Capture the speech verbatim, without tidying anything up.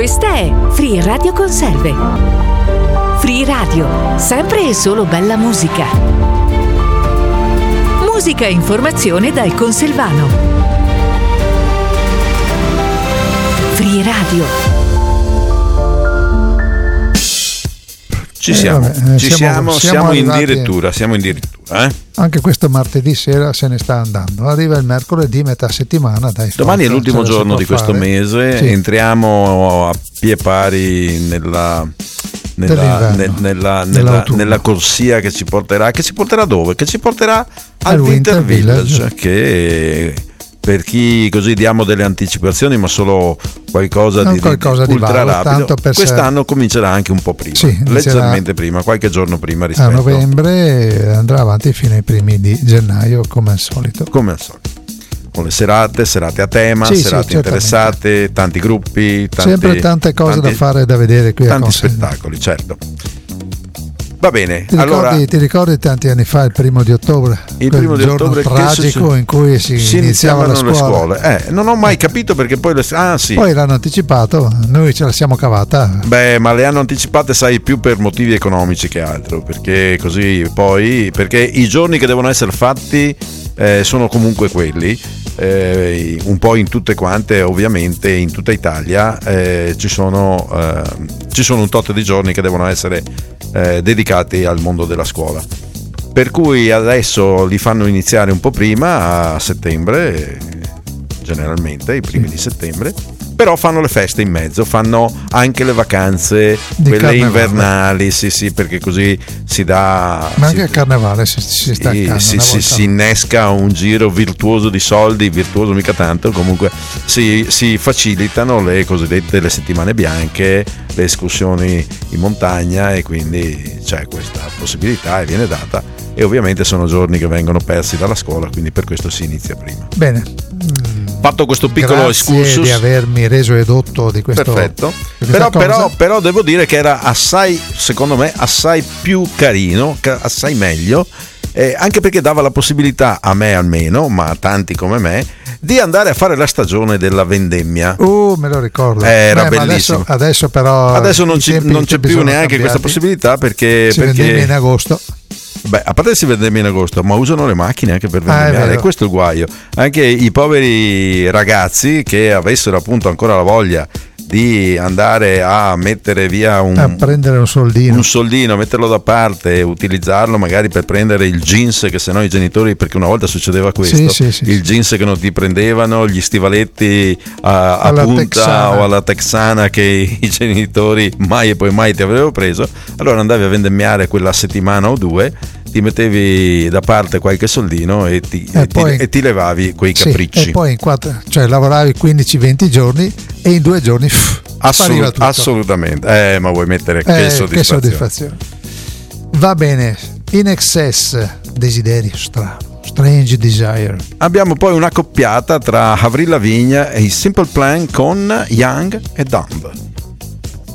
Questa è Free Radio Conserve. Free Radio, sempre e solo bella musica. Musica e informazione dal Conselvano. Free Radio. Ci siamo, eh, vabbè, ci siamo, siamo, siamo siamo in arrivati- dirittura, siamo in dirittura, eh? Anche questo martedì sera se ne sta andando. Arriva il mercoledì, metà settimana. Dai, Domani è forza, l'ultimo ce la si giorno può di questo fare. mese, Sì. entriamo a pie pari nella, nella, Dell'inverno. ne- nella, nella, Dell'autunno. nella corsia che ci porterà, che ci porterà dove? Che ci porterà al Al Winter, Winter Village, Village. che per chi così diamo delle anticipazioni, ma solo qualcosa Non di, qualcosa di ultra vago, rapido. tanto per Quest'anno comincerà anche un po' prima, Sì, inizierà leggermente prima, qualche giorno prima a rispetto novembre e andrà avanti fino ai primi di gennaio come al solito. come al solito. Con le serate, serate a tema, Sì, sì, serate certamente. interessate, tanti gruppi, tanti, Sempre tante cose tanti- da fare e da vedere qui a tanti Conselve. spettacoli, certo. Va bene, Ti, allora ricordi, ti ricordi tanti anni fa, il primo di ottobre? il quel primo di giorno ottobre che tragico si- in cui si, si iniziava la iniziavano scuola. le scuole. Eh, non ho mai capito perché poi le ah sì. Poi l'hanno anticipato, noi ce la siamo cavata. Beh, ma le hanno anticipate, sai, più per motivi economici che altro, perché così poi, perché i giorni che devono essere fatti eh, sono comunque quelli, eh, un po' in tutte quante, ovviamente in tutta Italia eh, ci sono eh, ci sono un tot di giorni che devono essere eh, dedicati al mondo della scuola. Per cui adesso li fanno iniziare un po' prima, a settembre, eh, generalmente, i primi di settembre, però fanno le feste in mezzo, fanno anche le vacanze, Di quelle carnevale. invernali, sì sì, perché così si dà... Ma si- anche a carnevale si, si sta sì, staccando. si, una si- volta. si innesca un giro virtuoso di soldi, virtuoso mica tanto, comunque si, si facilitano le cosiddette le settimane bianche, le escursioni in montagna, e quindi c'è questa possibilità e viene data, e ovviamente sono giorni che vengono persi dalla scuola, quindi per questo si inizia prima. Bene. Fatto questo piccolo Grazie excursus, di avermi reso edotto di questo. perfetto, di però, questa cosa. però, però devo dire che era assai, secondo me, assai più carino, ca- assai meglio, eh, anche perché dava la possibilità, a me almeno, ma a tanti come me, di andare a fare la stagione della vendemmia. Uh, me lo ricordo. Era Beh, ma bellissimo. Adesso, adesso però. Adesso non, i ci- tempi- non i c'è tempi più sono neanche questa cambiati. possibilità, perché, Si vendemmia in perché agosto. beh, a parte che si vendemmia in agosto, ma usano le macchine anche per Ah, è vendemmiare, vero. questo è il guaio. Anche i poveri ragazzi che avessero appunto ancora la voglia di andare a mettere via un, A prendere un soldino. un soldino, metterlo da parte e utilizzarlo magari per prendere il jeans, che sennò i genitori, perché una volta succedeva questo, Sì, sì, sì, il sì. jeans che non ti prendevano, gli stivaletti a, a Alla punta texana. o alla texana che i genitori mai e poi mai ti avrebbero preso, allora andavi a vendemmiare quella settimana o due, ti mettevi da parte qualche soldino e ti, E e ti- poi- e ti levavi quei Sì, capricci. e poi in quattro, cioè lavoravi quindici venti giorni e in due giorni pff, Assolut- spariva tutto. assolutamente, eh, ma vuoi mettere Eh, che soddisfazione. che soddisfazione. Va bene, In Excess, desiderio strano, Strange Desire. Abbiamo poi una coppiata tra Avril Lavigne e i Simple Plan con Young e Dumb.